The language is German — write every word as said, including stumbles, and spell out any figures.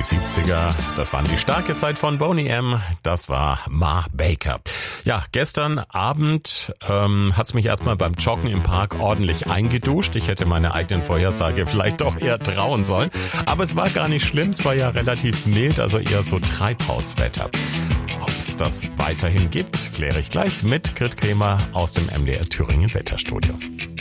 siebziger. Das waren die starke Zeit von Boney M. Das war Ma Baker. Ja, gestern Abend ähm, hat's mich erstmal beim Joggen im Park ordentlich eingeduscht. Ich hätte meine eigenen Vorhersage vielleicht doch eher trauen sollen. Aber es war gar nicht schlimm. Es war ja relativ mild, also eher so Treibhauswetter. Ob es das weiterhin gibt, kläre ich gleich mit Grit Kremer aus dem M D R Thüringen Wetterstudio.